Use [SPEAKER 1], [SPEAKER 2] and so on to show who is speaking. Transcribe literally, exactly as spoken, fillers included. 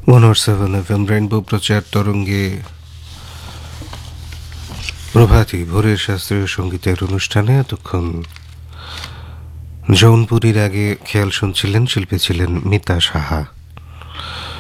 [SPEAKER 1] One ওর seven F M rainbow প্রচার তরঙ্গে প্রভাতী ভোরের শাস্ত্রীয় সঙ্গীতের অনুষ্ঠানে এতক্ষণ জৌনপুরীর আগে খেয়াল শুনছিলেন, শিল্পী ছিলেন মিতা সাহা।